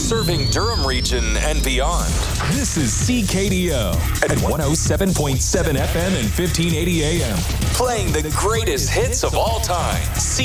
serving Durham region and beyond. This is CKDO at 107.7 FM and 1580 AM. Playing the greatest hits of all time.